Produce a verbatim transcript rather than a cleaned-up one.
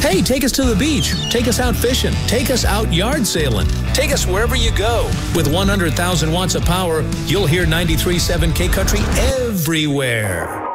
Hey, take us to the beach. Take us out fishing. Take us out yard sailing. Take us wherever you go. With one hundred thousand watts of power, you'll hear ninety-three point seven K Country everywhere.